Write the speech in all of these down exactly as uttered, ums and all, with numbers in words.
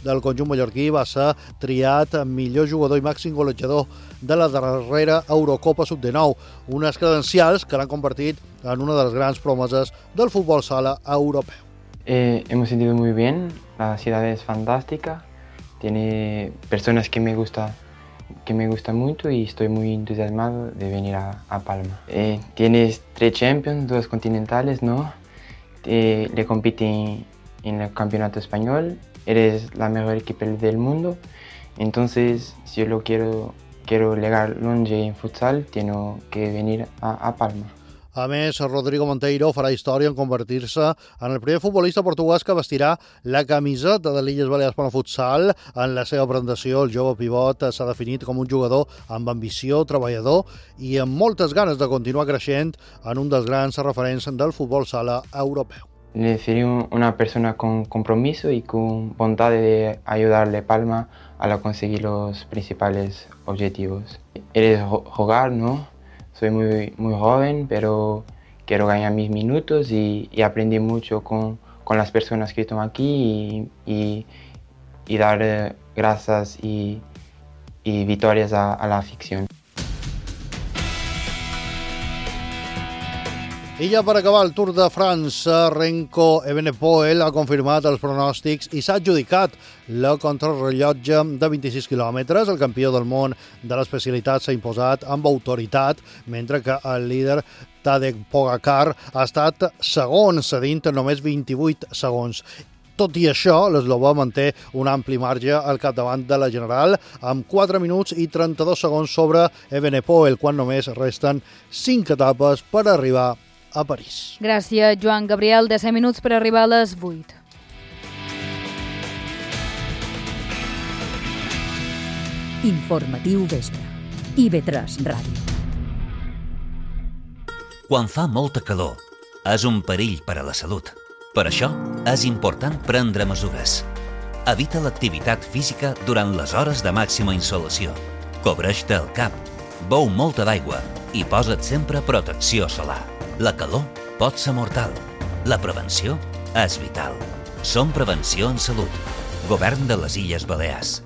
del conjunt mallorquí va ser triat millor jugador i màxim golejador de la darrera Eurocopa sub dinou, unes credencials que l'han convertit en una de les grans promeses del futbol sala europeu. Eh, hemos sentido muy bien, la ciudad es fantástica, tiene personas que me gusta, que me gusta mucho y estoy muy entusiasmado de venir a, a Palma. Eh, tienes tres Champions, dos continentales, ¿no? Eh, le compiten en el campeonato español, eres la mejor equipo del mundo, entonces si yo lo quiero, quiero llegar longe en futsal, tengo que venir a, a Palma. A més, Rodrigo Monteiro farà història en convertir-se en el primer futbolista portuguès que vestirà la camiseta de l'Illes Balears per al futsal. En la seva presentació, el jove pivot s'ha definit com un jugador amb ambició, treballador i amb moltes ganes de continuar creixent en un dels grans referents del futbol sala europeu. Sería una persona con compromiso y con voluntad de ayudarle a Palma a conseguir los principales objetivos. Eres jugar, ¿no? Soy muy, muy joven, pero quiero ganar mis minutos y, y aprendí mucho con, con las personas que están aquí y, y, y dar eh, gracias y, y victorias a, a la afición. I ja per acabar el Tour de France, Renko Evenepoel ha confirmat els pronòstics i s'ha adjudicat la contrarrellotge de vint-i-sis quilòmetres. El campió del món de l'especialitat s'ha imposat amb autoritat, mentre que el líder Tadej Pogačar ha estat segon, cedint només vint-i-vuit segons. Tot i això, l'eslovè manté un ampli marge al capdavant de la general, amb quatre minuts i trenta-dos segons sobre Evenepoel, quan només resten cinc etapes per arribar a París. Gràcies, Joan Gabriel. disset minuts per arribar a les vuit. Informatiu vespre. I ve tres Ràdio. Quan fa molta calor, és un perill per a la salut. Per això, és important prendre mesures. Evita l'activitat física durant les hores de màxima insolació. Cobreix-te el cap, beu molta d'aigua i posa't sempre protecció solar. La calor pot ser mortal. La prevenció és vital. Som Prevenció en Salut. Govern de les Illes Balears.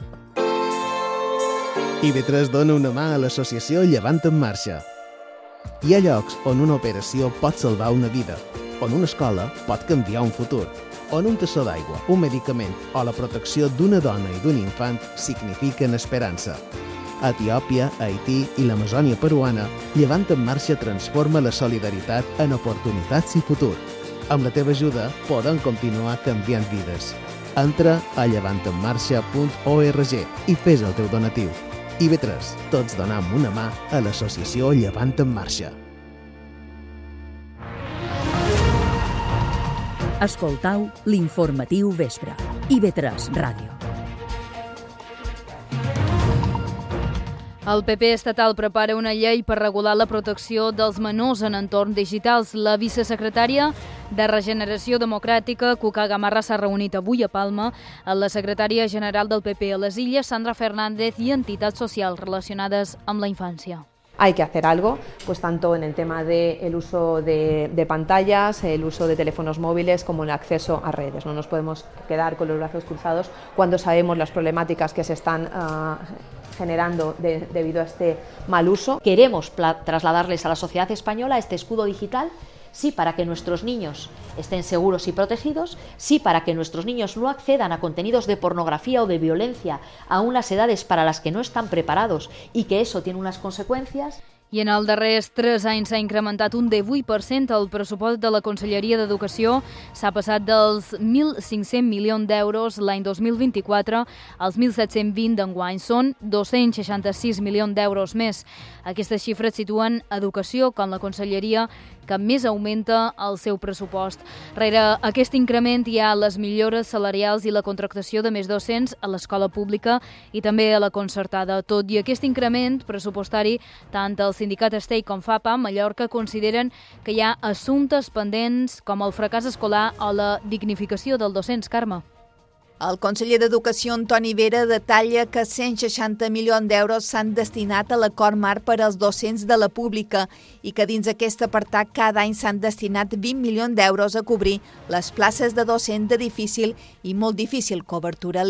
I ve tres dona una mà a l'associació Llevant en Marxa. Hi ha llocs on una operació pot salvar una vida, on una escola pot canviar un futur, on un tassó d'aigua, un medicament o la protecció d'una dona i d'un infant signifiquen esperança. A Etiòpia, Haití i l'Amazònia peruana, Llevant en Marxa transforma la solidaritat en oportunitats i futur. Amb la teva ajuda podem continuar canviant vides. Entra a llevant en marxa punt org i fes el teu donatiu. I ve tres, tots donam una mà a l'associació Llevant en Marxa. Escoltau l'informatiu vespre. I ve tres Ràdio. El P P estatal prepara una llei per regular la protecció dels menors en entorns digitals. La vicesecretària de Regeneració Democràtica, Cuca Gamarra, s'ha reunit avui a Palma amb la secretària general del P P a les Illes, Sandra Fernández, i entitats socials relacionades amb la infància. Hay que hacer algo, pues tanto en el tema del uso de, de pantallas, el uso de teléfonos móviles, como el acceso a redes. No nos podemos quedar con los brazos cruzados cuando sabemos las problemáticas que se están uh, generando de, debido a este mal uso. Queremos trasladarles a la sociedad española este escudo digital, sí para que nuestros niños estén seguros y protegidos, sí para que nuestros niños no accedan a contenidos de pornografía o de violencia a unas edades para las que no están preparados y que eso tiene unas consecuencias. I en els darrers tres anys s'ha incrementat un divuit per cent el pressupost de la Conselleria d'Educació. S'ha passat dels mil cinc-cents milions d'euros l'any dos mil vint-i-quatre als mil set-cents vint d'enguany. Són dos-cents seixanta-sis milions d'euros més. Aquestes xifres situen Educació com la Conselleria que més augmenta el seu pressupost. Rere aquest increment hi ha les millores salarials i la contractació de més docents a l'escola pública i també a la concertada. Tot i aquest increment pressupostari, tant el sindicat Estei com FAPA Mallorca consideren que hi ha assumptes pendents com el fracàs escolar o la dignificació dels docents. Carme. El conseller d'Educació, Antoni Vera, detalla que cent seixanta milions d'euros s'han destinat a l'acord marc per als docents de la pública i que dins aquest apartat cada any s'han destinat vint milions d'euros a cobrir les places de docent de difícil i molt difícil cobertura.